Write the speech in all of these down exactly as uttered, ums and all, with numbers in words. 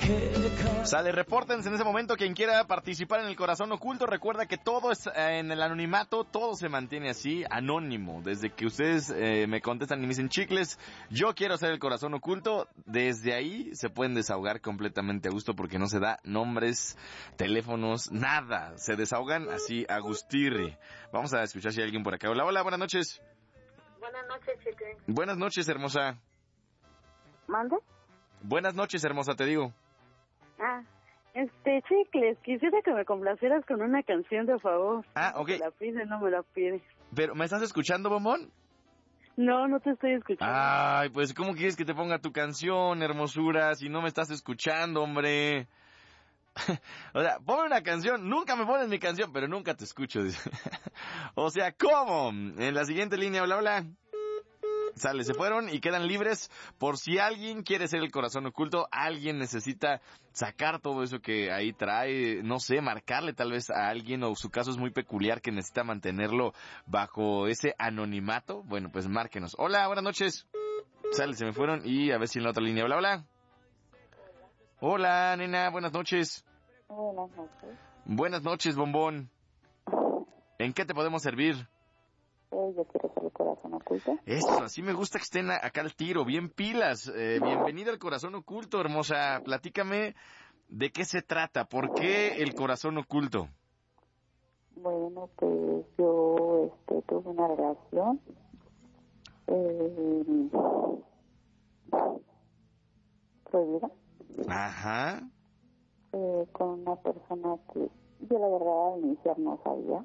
Sale, repórtense en ese momento quien quiera participar en el corazón oculto. Recuerda que todo es eh, en el anonimato, todo se mantiene así, anónimo. Desde que ustedes eh, me contestan y me dicen, chicles, yo quiero hacer el corazón oculto, desde ahí se pueden desahogar completamente a gusto porque no se da nombres, teléfonos, nada. Se desahogan así a gustirri. Vamos a escuchar si hay alguien por acá. Hola, hola, buenas noches. Buenas noches, chicle. Buenas noches, hermosa. ¿Mande? Buenas noches, hermosa, te digo. Ah, este, chicles, quisiera que me complacieras con una canción, de favor. Ah, ok. Me la pide, no me la pide. Pero, ¿me estás escuchando, bombón? No, no te estoy escuchando. Ay, pues, ¿cómo quieres que te ponga tu canción, hermosura, si no me estás escuchando, hombre? O sea, ponme una canción, nunca me pones mi canción, pero nunca te escucho. O sea, ¿cómo? En la siguiente línea, hola, hola. Sale, se fueron y quedan libres por si alguien quiere ser el corazón oculto, alguien necesita sacar todo eso que ahí trae, no sé, marcarle tal vez a alguien o su caso es muy peculiar que necesita mantenerlo bajo ese anonimato. Bueno, pues márquenos. Hola, buenas noches. Sale, se me fueron y a ver si en la otra línea. Hola, hola. Hola, nena, buenas noches. Buenas noches. Buenas noches, bombón. ¿En qué te podemos servir? Eh, yo quiero ser el corazón oculto. Eso, así me gusta que estén acá al tiro, bien pilas. Eh, bienvenida al corazón oculto, hermosa. Platícame de qué se trata, ¿por qué el corazón oculto? Bueno, pues yo este, tuve una relación eh, prohibida. Ajá. Eh, con una persona que yo la verdad al iniciar no sabía.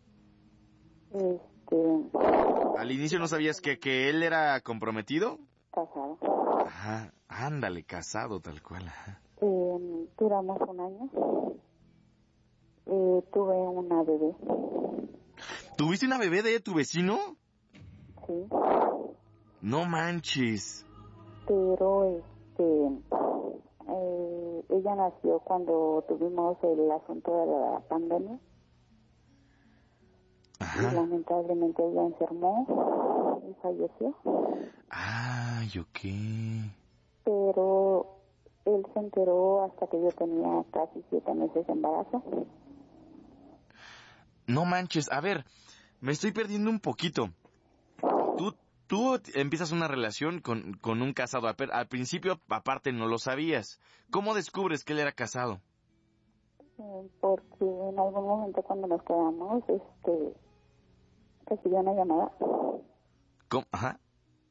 Este, ¿Al inicio no sabías que, que él era comprometido? casado. Ajá, ándale, casado tal cual. Ajá. Eh, duramos un año. Eh, tuve una bebé. ¿Tuviste una bebé de tu vecino? Sí. No manches. Pero este eh, ella nació cuando tuvimos el asunto de la pandemia. Ajá. Y lamentablemente ella enfermó y falleció. Ay, ok. Pero él se enteró hasta que yo tenía casi siete meses de embarazo. No manches, a ver, me estoy perdiendo un poquito. Tú, tú empiezas una relación con, con un casado. Al principio, aparte, no lo sabías. ¿Cómo descubres que él era casado? Eh, porque en algún momento cuando nos quedamos, este, recibí una llamada. ¿Cómo? Ajá.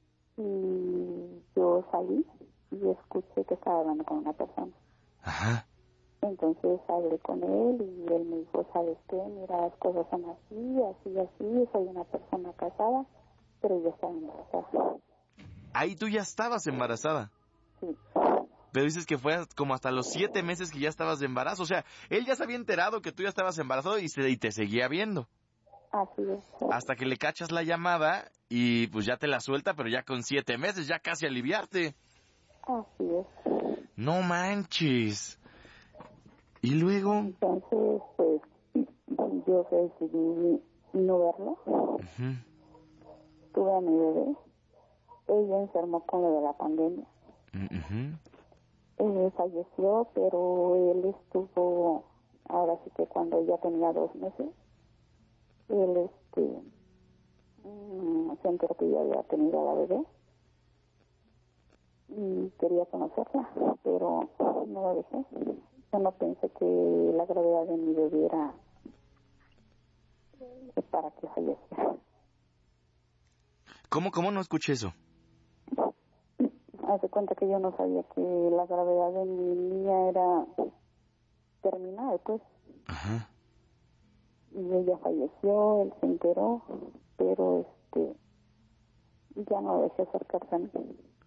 Y yo salí y escuché que estaba hablando con una persona. Ajá. Entonces hablé con él y él me dijo, ¿sabes qué? Mira, las cosas son así, así, así. Soy una persona casada, pero yo estaba embarazada. Ahí tú ya estabas embarazada. Sí. Pero dices que fue como hasta los siete meses que ya estabas de embarazo. O sea, él ya se había enterado que tú ya estabas embarazado y, se, y te seguía viendo. Así es. Hasta que le cachas la llamada y pues ya te la suelta, pero ya con siete meses, ya casi aliviarte. Así es. No manches. ¿Y luego? Entonces, pues, yo decidí no verlo. Uh-huh. Tuve a mi bebé. Ella enfermó con lo de la pandemia. Uh-huh. Eh, falleció, pero él estuvo, ahora sí que cuando ella tenía dos meses, él este, mmm, se enteró que yo había tenido a la bebé y quería conocerla, pero no lo dejé. Yo no pensé que la gravedad de mi bebé era para que falleciera. ¿Cómo, cómo no escuché eso? Hace cuenta que yo no sabía que la gravedad de mi niña era terminal, pues. Ajá. Y ella falleció, él se enteró, pero este ya no dejé acercarse a mí.